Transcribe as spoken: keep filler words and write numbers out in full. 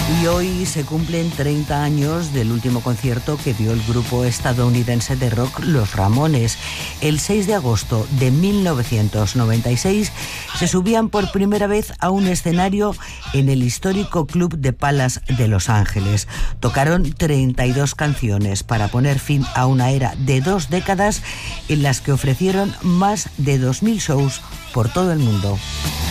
Y hoy se cumplen treinta años del último concierto que dio el grupo estadounidense de rock Los Ramones. El seis de agosto de mil novecientos noventa y seis se subían por primera vez a un escenario en el histórico Club de Palas de Los Ángeles. Tocaron treinta y dos canciones para poner fin a una era de dos décadas en las que ofrecieron más de dos mil shows por todo el mundo.